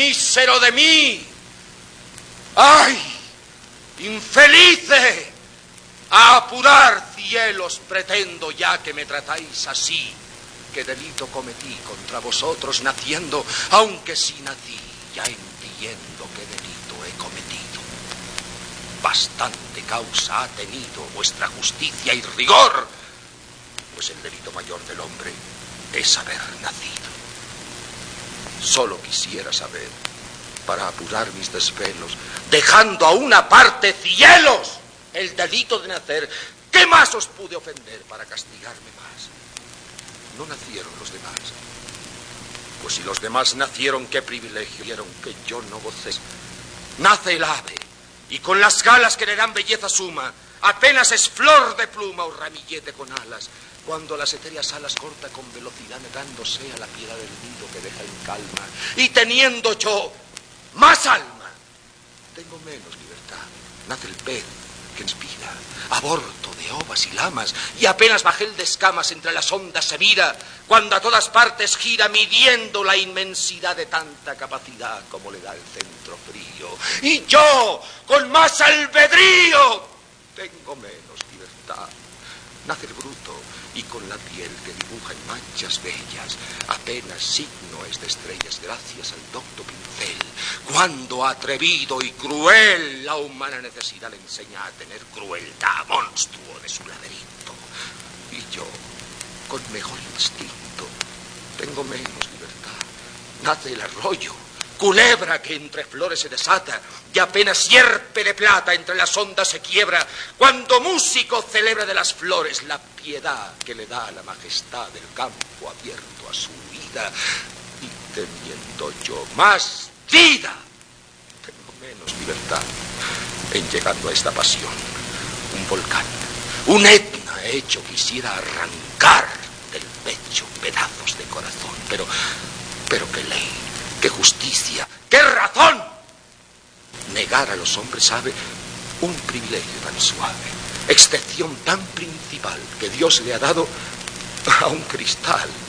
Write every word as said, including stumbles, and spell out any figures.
mísero de mí! ¡Ay, infelice! A apurar cielos pretendo, ya que me tratáis así. ¿Qué delito cometí contra vosotros naciendo, aunque si nací, ya entiendo qué delito he cometido? Bastante causa ha tenido vuestra justicia y rigor, pues el delito mayor del hombre es haber nacido. Solo quisiera saber, para apurar mis desvelos, dejando a una parte cielos el delito de nacer, ¿qué más os pude ofender para castigarme más? No nacieron los demás. Pues si los demás nacieron, ¿qué privilegio dieron que yo no gocé? Nace el ave, y con las galas que le dan belleza suma, apenas es flor de pluma o ramillete con alas, cuando las etéreas alas corta con velocidad, negándose a la piedad del nido que deja en calma, y teniendo yo más alma, tengo menos libertad. Nace el pez que inspira, aborto de ovas y lamas, y apenas bajel de escamas entre las ondas se mira, cuando a todas partes gira, midiendo la inmensidad de tanta capacidad como le da el centro frío. Y yo, con más albedrío, tengo menos libertad. Nace el bruto, y con la piel que dibuja en manchas bellas, apenas signo es de estrellas gracias al docto pincel, cuando atrevido y cruel la humana necesidad le enseña a tener crueldad, monstruo de su laberinto. Y yo, con mejor instinto, tengo menos libertad. Nace el arroyo, culebra que entre flores se desata, y apenas sierpe de plata entre las ondas se quiebra, cuando músico celebra de las flores la piedad que le da la majestad del campo abierto a su vida. Y teniendo yo más vida, tengo menos libertad en llegando a esta pasión. Un volcán, un Etna hecho quisiera arrancar del pecho pedazos de corazón, pero, pero qué ley, qué justicia, qué razón. Negar a los hombres sabe un privilegio tan suave, excepción tan principal que Dios le ha dado a un cristal